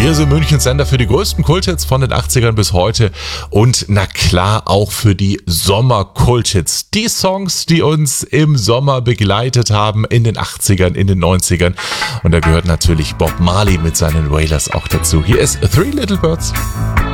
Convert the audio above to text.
Hier sind Münchens Sender für die größten Kulthits von den 80ern bis heute und na klar auch für die Sommer-Kulthits. Die Songs, die uns im Sommer begleitet haben in den 80ern, in den 90ern. Und da gehört natürlich Bob Marley mit seinen Wailers auch dazu. Hier ist Three Little Birds.